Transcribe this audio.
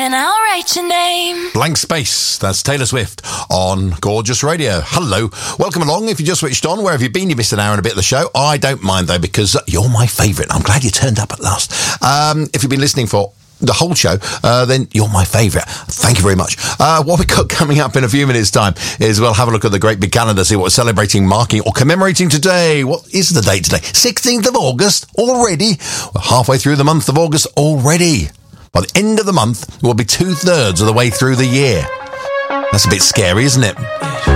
and I'll write your name. Blank Space, that's Taylor Swift on Gorgeous Radio. Hello, welcome along. If you just switched on, where have you been? You missed an hour and a bit of the show. I don't mind though, because you're my favourite. I'm glad you turned up at last. If you've been listening for the whole show, then you're my favourite. Thank you very much. What we've got coming up in a few minutes' time is we'll have a look at the great big calendar, see what we're celebrating, marking or commemorating today. What is the date today? 16th of August already? We're halfway through the month of August already. By the end of the month, we'll be 2/3 of the way through the year. That's a bit scary, isn't it?